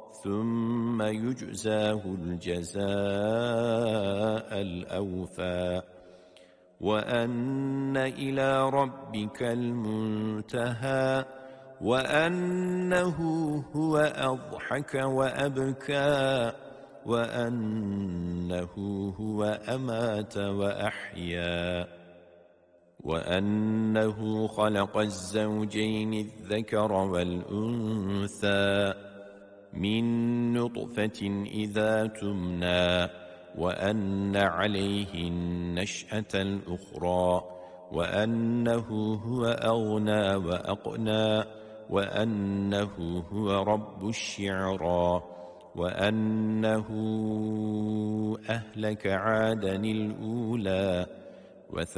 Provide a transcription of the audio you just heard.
ثم يجزاه الجزاء الأوفى وأن إلى ربك المنتهى وأنه هو أضحك وأبكى وأنه هو أمات وأحيا وأنه خلق الزوجين الذكر والأنثى من نطفة إذا تمنى وأن عليه النشأة الأخرى وأنه هو أغنى وأقنى وأنه هو رب الشعرى وأنه أهلك عادا الأولى